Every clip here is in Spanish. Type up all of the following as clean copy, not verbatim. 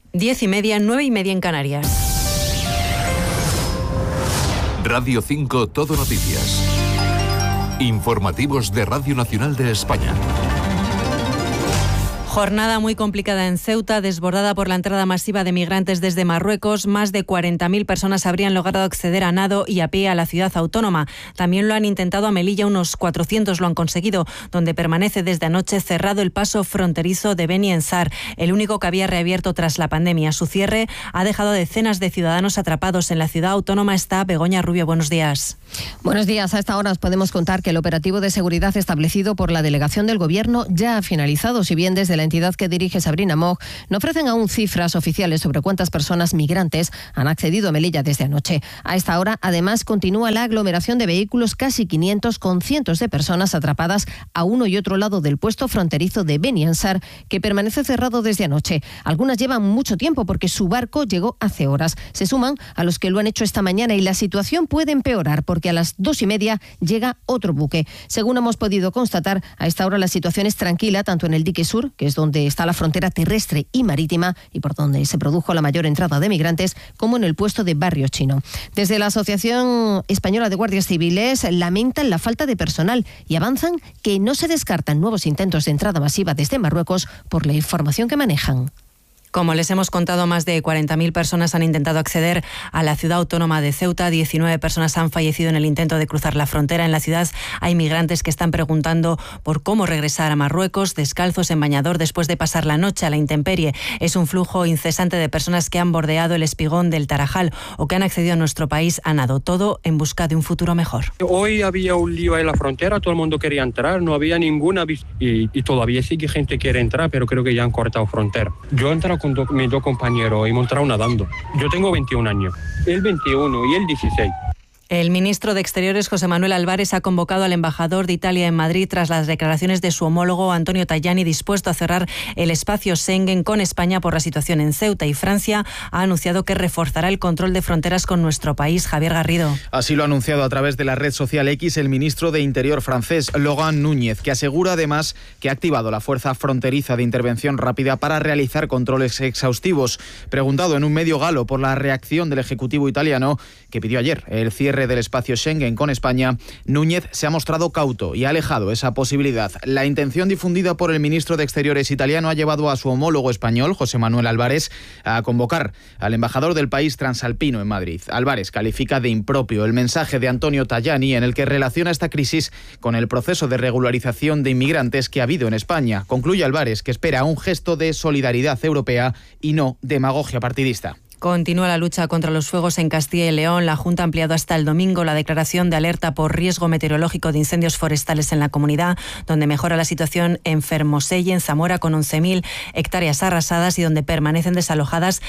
10:30, 9:30 en Canarias. Radio 5 Todo Noticias. Informativos de Radio Nacional de España. Jornada muy complicada en Ceuta, desbordada por la entrada masiva de migrantes desde Marruecos. Más de 40.000 personas habrían logrado acceder a nado y a pie a la ciudad autónoma. También lo han intentado a Melilla, unos 400 lo han conseguido, donde permanece desde anoche cerrado el paso fronterizo de Beni Ensar, el único que había reabierto tras la pandemia. Su cierre ha dejado a decenas de ciudadanos atrapados. En la ciudad autónoma está Begoña Rubio. Buenos días. Buenos días. A esta hora os podemos contar que el operativo de seguridad establecido por la delegación del Gobierno ya ha finalizado, si bien desde la entidad que dirige Sabrina Moog no ofrecen aún cifras oficiales sobre cuántas personas migrantes han accedido a Melilla desde anoche. A esta hora, además, continúa la aglomeración de vehículos, casi 500, con cientos de personas atrapadas a uno y otro lado del puesto fronterizo de Beni Ensar, que permanece cerrado desde anoche. Algunas llevan mucho tiempo porque su barco llegó hace horas. Se suman a los que lo han hecho esta mañana y la situación puede empeorar porque a las 2:30 llega otro buque. Según hemos podido constatar, a esta hora la situación es tranquila, tanto en el dique sur, que es donde está la frontera terrestre y marítima y por donde se produjo la mayor entrada de migrantes, como en el puesto de Barrio Chino. Desde la Asociación Española de Guardias Civiles lamentan la falta de personal y avanzan que no se descartan nuevos intentos de entrada masiva desde Marruecos por la información que manejan. Como les hemos contado, más de 40.000 personas han intentado acceder a la ciudad autónoma de Ceuta. 19 personas han fallecido en el intento de cruzar la frontera. En la ciudad hay migrantes que están preguntando por cómo regresar a Marruecos, descalzos en bañador después de pasar la noche a la intemperie. Es un flujo incesante de personas que han bordeado el espigón del Tarajal o que han accedido a nuestro país a nado, todo en busca de un futuro mejor. Hoy había un lío en la frontera, todo el mundo quería entrar, no había ninguna y todavía sí que gente quiere entrar, pero creo que ya han cortado frontera. Yo he entrado con mis dos compañeros y hemos entrado nadando. Yo tengo 21 años, él 21 y él 16. El ministro de Exteriores, José Manuel Álvarez, ha convocado al embajador de Italia en Madrid tras las declaraciones de su homólogo Antonio Tajani, dispuesto a cerrar el espacio Schengen con España por la situación en Ceuta, y Francia ha anunciado que reforzará el control de fronteras con nuestro país. Javier Garrido. Así lo ha anunciado a través de la red social X el ministro de Interior francés, Laurent Núñez, que asegura además que ha activado la Fuerza Fronteriza de Intervención Rápida para realizar controles exhaustivos. Preguntado en un medio galo por la reacción del Ejecutivo italiano, que pidió ayer el cierre del espacio Schengen con España, Núñez se ha mostrado cauto y ha alejado esa posibilidad. La intención difundida por el ministro de Exteriores italiano ha llevado a su homólogo español, José Manuel Álvarez, a convocar al embajador del país transalpino en Madrid. Álvarez califica de impropio el mensaje de Antonio Tajani en el que relaciona esta crisis con el proceso de regularización de inmigrantes que ha habido en España. Concluye Álvarez que espera un gesto de solidaridad europea y no demagogia partidista. Continúa la lucha contra los fuegos en Castilla y León. La Junta ha ampliado hasta el domingo la declaración de alerta por riesgo meteorológico de incendios forestales en la comunidad, donde mejora la situación en Fermoselle y en Zamora, con 11.000 hectáreas arrasadas y donde permanecen desalojadas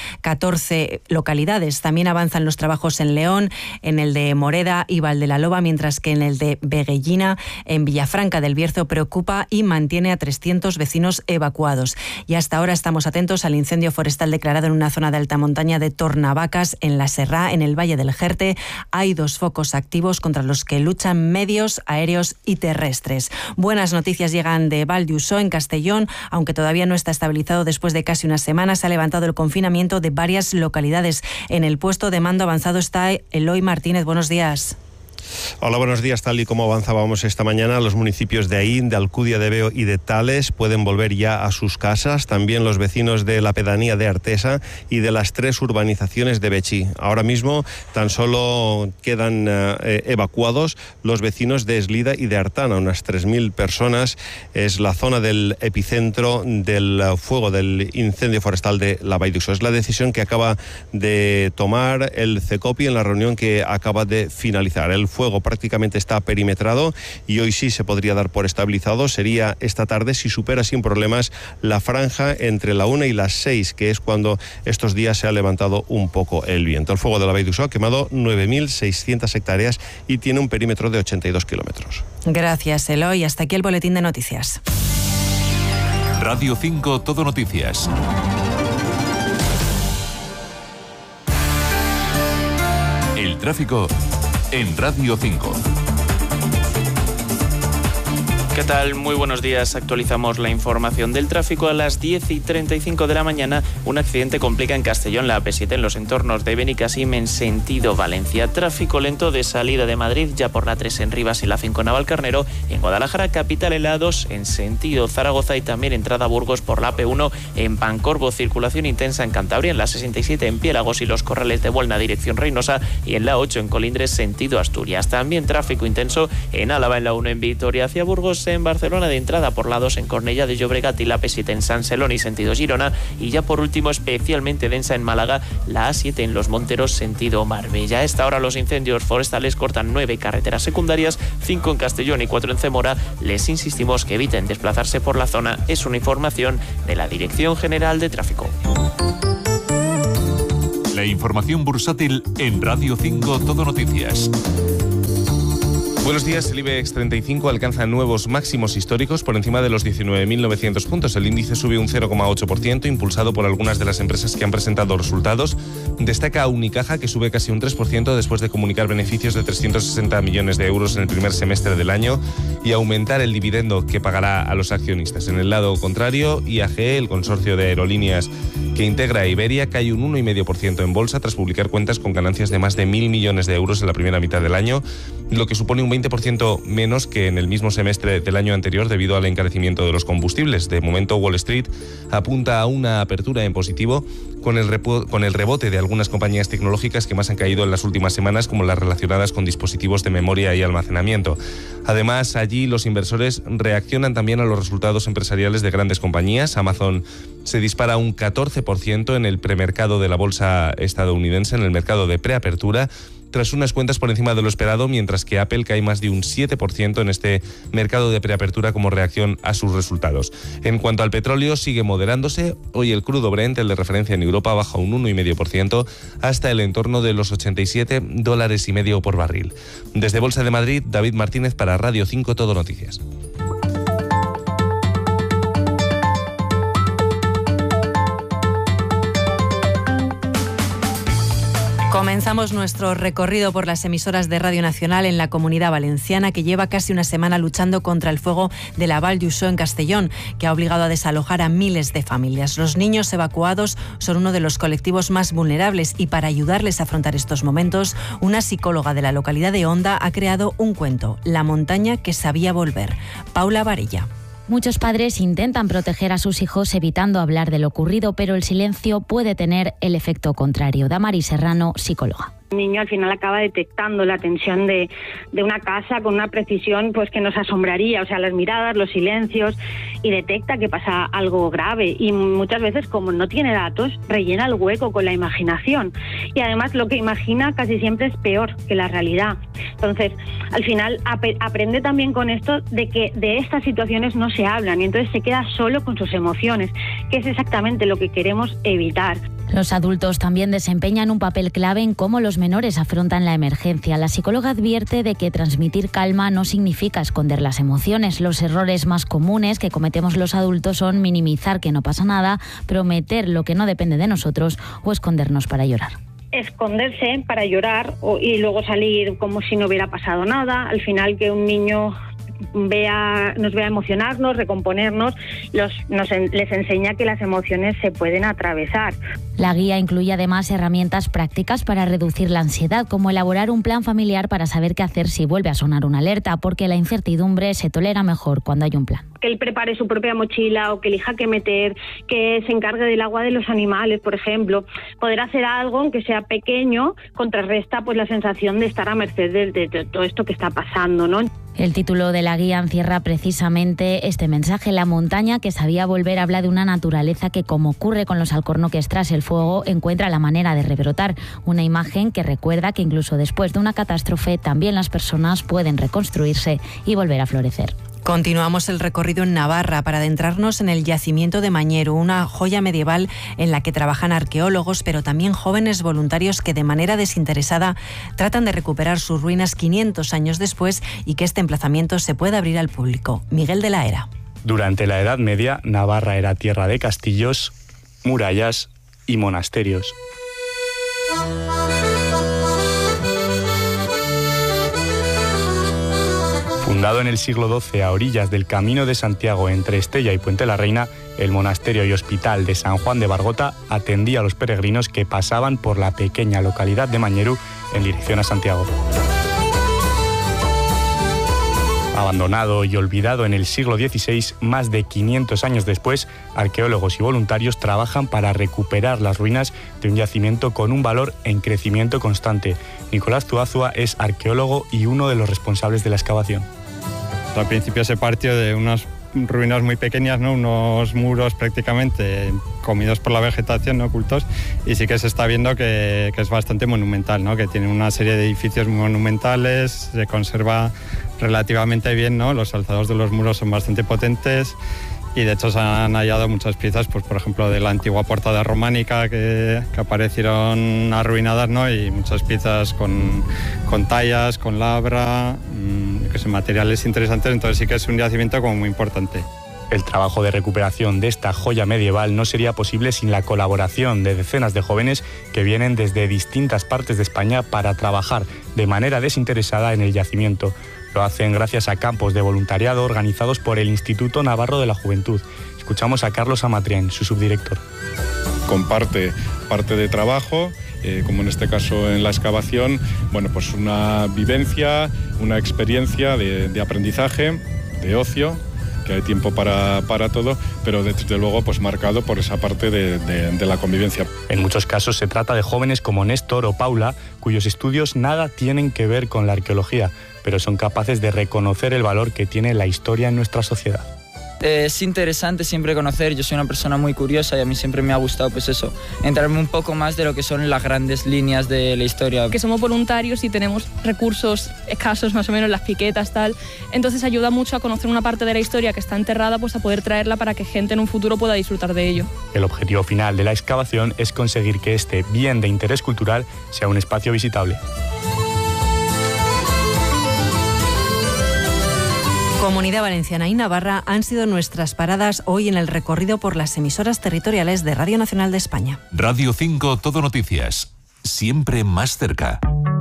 14 localidades. También avanzan los trabajos en León, en el de Moreda y Valdelaloba, mientras que en el de Veguellina, en Villafranca del Bierzo, preocupa y mantiene a 300 vecinos evacuados. Y hasta ahora estamos atentos al incendio forestal declarado en una zona de alta montaña de Tornavacas, en la Serrá, en el Valle del Jerte. Hay 2 focos activos contra los que luchan medios aéreos y terrestres. Buenas noticias llegan de Val d'Usó, en Castellón, aunque todavía no está estabilizado después de casi una semana. Se ha levantado el confinamiento de varias localidades. En el puesto de mando avanzado está Eloy Martínez. Buenos días. Hola, buenos días. Tal y como avanzábamos esta mañana, los municipios de Aín, de Alcudia de Veo y de Tales pueden volver ya a sus casas. También los vecinos de la pedanía de Artesa y de las 3 urbanizaciones de Betxí. Ahora mismo tan solo quedan evacuados los vecinos de Eslida y de Artana. Unas 3.000 personas. Es la zona del epicentro del fuego, del incendio forestal de la Vall d'Usó. Es la decisión que acaba de tomar el CECOPI en la reunión que acaba de finalizar. El fuego prácticamente está perimetrado y hoy sí se podría dar por estabilizado. Sería esta tarde si supera sin problemas la franja entre la 1 y las 6, que es cuando estos días se ha levantado un poco el viento. El fuego de la Vall d'Usó ha quemado 9.600 hectáreas y tiene un perímetro de 82 kilómetros. Gracias, Eloy. Hasta aquí el boletín de noticias. Radio 5 Todo Noticias. El tráfico en Radio 5. ¿Qué tal? Muy buenos días. Actualizamos la información del tráfico. A las 10:35 de la mañana, un accidente complica en Castellón la AP7 en los entornos de Benicassim en sentido Valencia. Tráfico lento de salida de Madrid, ya por la 3 en Rivas y la 5 en Navalcarnero. En Guadalajara, capital, en la A2 en sentido Zaragoza y también entrada a Burgos por la AP1 en Pancorbo. Circulación intensa en Cantabria, en la 67 en Piélagos y Los Corrales de Buelna, dirección Reynosa, y en la 8 en Colindres, sentido Asturias. También tráfico intenso en Álava, en la 1 en Vitoria hacia Burgos, en Barcelona de entrada por la 2 en Cornellá de Llobregat y la P7 en San Celoni sentido Girona, y ya por último especialmente densa en Málaga la A7 en Los Monteros sentido Marbella. A esta hora los incendios forestales cortan 9 carreteras secundarias, 5 en Castellón y 4 en Zamora. Les insistimos que eviten desplazarse por la zona. Es una información de la Dirección General de Tráfico. La información bursátil en Radio 5 Todo Noticias. Buenos días. El IBEX 35 alcanza nuevos máximos históricos por encima de los 19.900 puntos. El índice sube un 0,8%, impulsado por algunas de las empresas que han presentado resultados. Destaca Unicaja, que sube casi un 3% después de comunicar beneficios de 360 millones de euros en el primer semestre del año y aumentar el dividendo que pagará a los accionistas. En el lado contrario, IAG, el consorcio de aerolíneas que integra a Iberia, cae un 1,5% en bolsa tras publicar cuentas con ganancias de más de 1.000 millones de euros en la primera mitad del año, lo que supone un 20% menos que en el mismo semestre del año anterior debido al encarecimiento de los combustibles. De momento, Wall Street apunta a una apertura en positivo con el rebote de algunas compañías tecnológicas que más han caído en las últimas semanas, como las relacionadas con dispositivos de memoria y almacenamiento. Además, allí los inversores reaccionan también a los resultados empresariales de grandes compañías. Amazon se dispara un 14% en el premercado de la bolsa estadounidense, en el mercado de preapertura, tras unas cuentas por encima de lo esperado, mientras que Apple cae más de un 7% en este mercado de preapertura como reacción a sus resultados. En cuanto al petróleo, sigue moderándose. Hoy el crudo Brent, el de referencia en Europa, baja un 1,5% hasta el entorno de los $87,50 por barril. Desde Bolsa de Madrid, David Martínez para Radio 5 Todo Noticias. Comenzamos nuestro recorrido por las emisoras de Radio Nacional en la Comunidad Valenciana, que lleva casi una semana luchando contra el fuego de la Vall d'Uixó en Castellón, que ha obligado a desalojar a miles de familias. Los niños evacuados son uno de los colectivos más vulnerables y para ayudarles a afrontar estos momentos, una psicóloga de la localidad de Onda ha creado un cuento, La montaña que sabía volver. Paula Varilla. Muchos padres intentan proteger a sus hijos evitando hablar de lo ocurrido, pero el silencio puede tener el efecto contrario. Damaris Serrano, psicóloga. El niño al final acaba detectando la tensión de una casa con una precisión pues que nos asombraría, o sea, las miradas, los silencios, y detecta que pasa algo grave, y muchas veces, como no tiene datos, rellena el hueco con la imaginación, y además lo que imagina casi siempre es peor que la realidad. Entonces, al final aprende también con esto de que de estas situaciones no se hablan, y entonces se queda solo con sus emociones, que es exactamente lo que queremos evitar. Los adultos también desempeñan un papel clave en cómo los menores afrontan la emergencia. La psicóloga advierte de que transmitir calma no significa esconder las emociones. Los errores más comunes que cometemos los adultos son minimizar que no pasa nada, prometer lo que no depende de nosotros o escondernos para llorar. Esconderse para llorar y luego salir como si no hubiera pasado nada. Al final, que un niño nos vea emocionarnos, recomponernos, les enseña que las emociones se pueden atravesar. La guía incluye además herramientas prácticas para reducir la ansiedad, como elaborar un plan familiar para saber qué hacer si vuelve a sonar una alerta, porque la incertidumbre se tolera mejor cuando hay un plan. Que él prepare su propia mochila o que elija qué meter, que se encargue del agua de los animales, por ejemplo. Poder hacer algo, aunque sea pequeño, contrarresta pues la sensación de estar a merced de todo esto que está pasando, ¿no? El título de la guía encierra precisamente este mensaje. La montaña que sabía volver habla de una naturaleza que, como ocurre con los alcornoques tras el fuego, encuentra la manera de rebrotar. Una imagen que recuerda que incluso después de una catástrofe también las personas pueden reconstruirse y volver a florecer. Continuamos el recorrido en Navarra para adentrarnos en el yacimiento de Mañero, una joya medieval en la que trabajan arqueólogos, pero también jóvenes voluntarios que de manera desinteresada tratan de recuperar sus ruinas 500 años después y que este emplazamiento se pueda abrir al público. Miguel de la Era. Durante la Edad Media, Navarra era tierra de castillos, murallas y monasterios. Fundado en el siglo XII a orillas del Camino de Santiago entre Estella y Puente la Reina, el monasterio y hospital de San Juan de Bargota atendía a los peregrinos que pasaban por la pequeña localidad de Mañerú en dirección a Santiago. Abandonado y olvidado en el siglo XVI, más de 500 años después, arqueólogos y voluntarios trabajan para recuperar las ruinas de un yacimiento con un valor en crecimiento constante. Nicolás Zuazua es arqueólogo y uno de los responsables de la excavación. Al principio se partió de unas ruinas muy pequeñas, ¿no? Unos muros prácticamente comidos por la vegetación, ¿no? Ocultos, y sí que se está viendo que es bastante monumental, ¿no? Que tiene una serie de edificios muy monumentales, se conserva relativamente bien, ¿no? Los alzados de los muros son bastante potentes y de hecho se han hallado muchas piezas, pues por ejemplo de la antigua portada románica que aparecieron arruinadas, ¿no? Y muchas piezas con tallas, con labra, que son materiales interesantes, entonces sí que es un yacimiento como muy importante. El trabajo de recuperación de esta joya medieval no sería posible sin la colaboración de decenas de jóvenes que vienen desde distintas partes de España para trabajar de manera desinteresada en el yacimiento. Lo hacen gracias a campos de voluntariado organizados por el Instituto Navarro de la Juventud. Escuchamos a Carlos Amatrián, su subdirector. Comparte parte de trabajo, como en este caso en la excavación, bueno, pues una vivencia, una experiencia de aprendizaje, de ocio, que hay tiempo para todo, pero desde luego pues marcado por esa parte de la convivencia. En muchos casos se trata de jóvenes como Néstor o Paula, cuyos estudios nada tienen que ver con la arqueología, pero son capaces de reconocer el valor que tiene la historia en nuestra sociedad. Es interesante siempre conocer, yo soy una persona muy curiosa y a mí siempre me ha gustado pues eso, enterarme un poco más de lo que son las grandes líneas de la historia. Que somos voluntarios y tenemos recursos escasos, más o menos las piquetas, tal, entonces ayuda mucho a conocer una parte de la historia que está enterrada, pues a poder traerla para que gente en un futuro pueda disfrutar de ello. El objetivo final de la excavación es conseguir que este bien de interés cultural sea un espacio visitable. Comunidad Valenciana y Navarra han sido nuestras paradas hoy en el recorrido por las emisoras territoriales de Radio Nacional de España. Radio 5 Todo Noticias, siempre más cerca.